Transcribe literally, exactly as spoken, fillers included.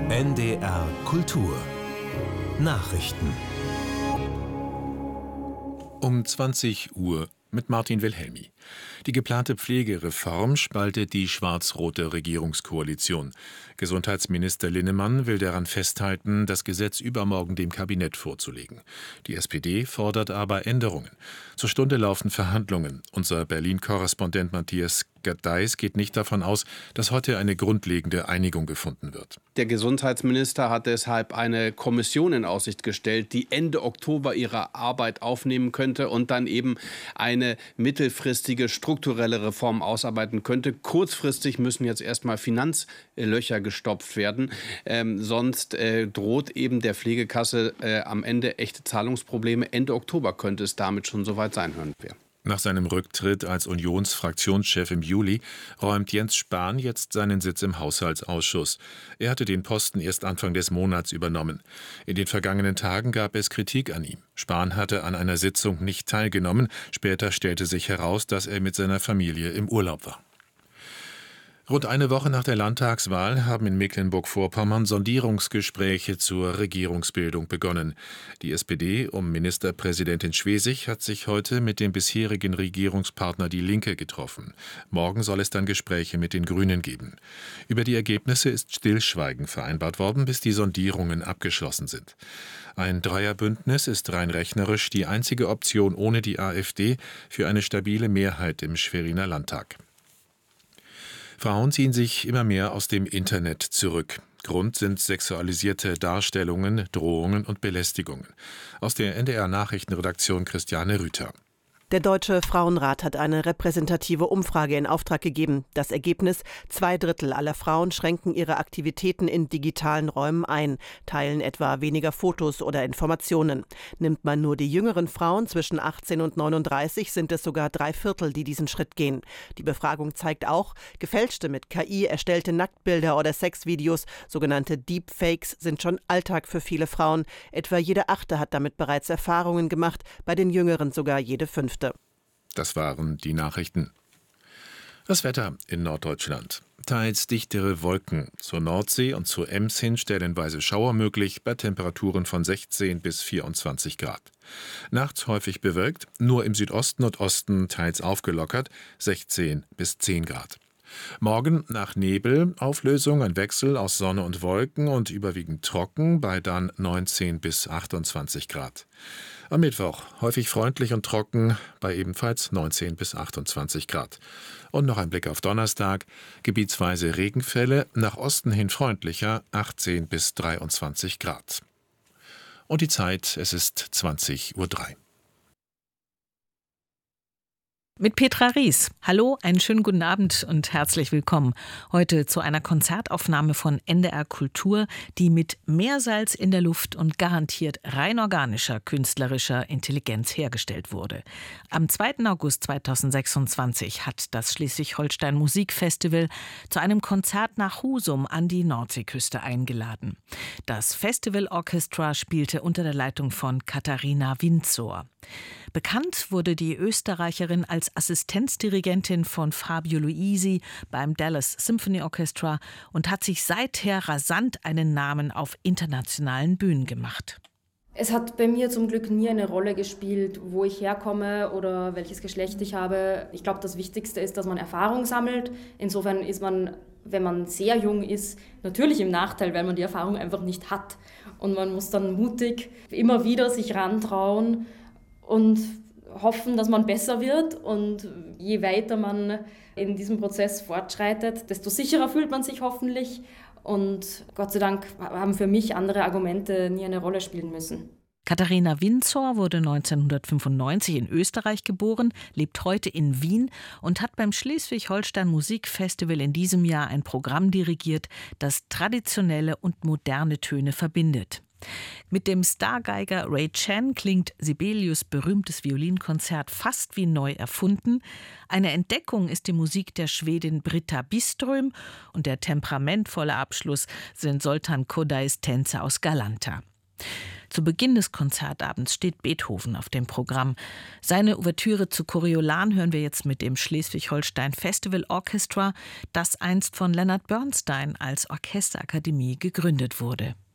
N D R Kultur Nachrichten um zwanzig Uhr mit Martin Wilhelmi. Die geplante Pflegereform spaltet die schwarz-rote Regierungskoalition. Gesundheitsminister Linnemann will daran festhalten, das Gesetz übermorgen dem Kabinett vorzulegen. Die S P D fordert aber Änderungen. Zur Stunde laufen Verhandlungen. Unser Berlin-Korrespondent Matthias Gadeis geht nicht davon aus, dass heute eine grundlegende Einigung gefunden wird. Der Gesundheitsminister hat deshalb eine Kommission in Aussicht gestellt, die Ende Oktober ihre Arbeit aufnehmen könnte und dann eben eine mittelfristige strukturelle Reform ausarbeiten könnte. Kurzfristig müssen jetzt erstmal Finanzlöcher gestopft werden. Ähm, sonst äh, droht eben der Pflegekasse äh, am Ende echte Zahlungsprobleme. Ende Oktober könnte es damit schon soweit sein, hören wir. Nach seinem Rücktritt als Unionsfraktionschef im Juli räumt Jens Spahn jetzt seinen Sitz im Haushaltsausschuss. Er hatte den Posten erst Anfang des Monats übernommen. In den vergangenen Tagen gab es Kritik an ihm. Spahn hatte an einer Sitzung nicht teilgenommen. Später stellte sich heraus, dass er mit seiner Familie im Urlaub war. Rund eine Woche nach der Landtagswahl haben in Mecklenburg-Vorpommern Sondierungsgespräche zur Regierungsbildung begonnen. Die S P D um Ministerpräsidentin Schwesig hat sich heute mit dem bisherigen Regierungspartner Die Linke getroffen. Morgen soll es dann Gespräche mit den Grünen geben. Über die Ergebnisse ist Stillschweigen vereinbart worden, bis die Sondierungen abgeschlossen sind. Ein Dreierbündnis ist rein rechnerisch die einzige Option ohne die AfD für eine stabile Mehrheit im Schweriner Landtag. Frauen ziehen sich immer mehr aus dem Internet zurück. Grund sind sexualisierte Darstellungen, Drohungen und Belästigungen. Aus der N D R-Nachrichtenredaktion Christiane Rüther. Der Deutsche Frauenrat hat eine repräsentative Umfrage in Auftrag gegeben. Das Ergebnis: Zwei Drittel aller Frauen schränken ihre Aktivitäten in digitalen Räumen ein, teilen etwa weniger Fotos oder Informationen. Nimmt man nur die jüngeren Frauen zwischen achtzehn und neununddreißig, sind es sogar drei Viertel, die diesen Schritt gehen. Die Befragung zeigt auch, gefälschte, mit K I erstellte Nacktbilder oder Sexvideos, sogenannte Deepfakes, sind schon Alltag für viele Frauen. Etwa jede Achte hat damit bereits Erfahrungen gemacht, bei den Jüngeren sogar jede Fünfte. Das waren die Nachrichten. Das Wetter in Norddeutschland. Teils dichtere Wolken. Zur Nordsee und zur Ems hin stellenweise Schauer möglich bei Temperaturen von sechzehn bis vierundzwanzig Grad. Nachts häufig bewölkt, nur im Südosten und Osten teils aufgelockert, sechzehn bis zehn Grad. Morgen nach Nebel, Auflösung, ein Wechsel aus Sonne und Wolken und überwiegend trocken bei dann neunzehn bis achtundzwanzig Grad. Am Mittwoch häufig freundlich und trocken bei ebenfalls neunzehn bis achtundzwanzig Grad. Und noch ein Blick auf Donnerstag, gebietsweise Regenfälle, nach Osten hin freundlicher, achtzehn bis dreiundzwanzig Grad. Und die Zeit, es ist zwanzig Uhr drei. Mit Petra Ries. Hallo, einen schönen guten Abend und herzlich willkommen. Heute zu einer Konzertaufnahme von N D R Kultur, die mit Meersalz in der Luft und garantiert rein organischer künstlerischer Intelligenz hergestellt wurde. Am zweiten August zweitausendsechsundzwanzig hat das Schleswig-Holstein Musikfestival zu einem Konzert nach Husum an die Nordseeküste eingeladen. Das Festival Orchestra spielte unter der Leitung von Katharina Windsor. Bekannt wurde die Österreicherin als Assistenzdirigentin von Fabio Luisi beim Dallas Symphony Orchestra und hat sich seither rasant einen Namen auf internationalen Bühnen gemacht. Es hat bei mir zum Glück nie eine Rolle gespielt, wo ich herkomme oder welches Geschlecht ich habe. Ich glaube, das Wichtigste ist, dass man Erfahrung sammelt. Insofern ist man, wenn man sehr jung ist, natürlich im Nachteil, weil man die Erfahrung einfach nicht hat. Und man muss dann mutig immer wieder sich rantrauen und hoffen, dass man besser wird. Und je weiter man in diesem Prozess fortschreitet, desto sicherer fühlt man sich hoffentlich. Und Gott sei Dank haben für mich andere Argumente nie eine Rolle spielen müssen. Katharina Windsor wurde neunzehnhundertfünfundneunzig in Österreich geboren, lebt heute in Wien und hat beim Schleswig-Holstein Musikfestival in diesem Jahr ein Programm dirigiert, das traditionelle und moderne Töne verbindet. Mit dem Stargeiger Ray Chan klingt Sibelius' berühmtes Violinkonzert fast wie neu erfunden. Eine Entdeckung ist die Musik der Schwedin Britta Byström und der temperamentvolle Abschluss sind Zoltán Kodais Tänze aus Galanta. Zu Beginn des Konzertabends steht Beethoven auf dem Programm. Seine Ouvertüre zu Coriolan hören wir jetzt mit dem Schleswig-Holstein Festival Orchestra, das einst von Leonard Bernstein als Orchesterakademie gegründet wurde.